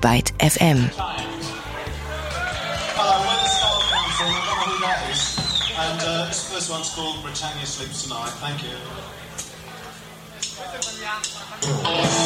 Byte FM. Hello, we're the Skull Council, I don't know who that is. And this first one's called Britannia Sleeps Tonight. Thank you.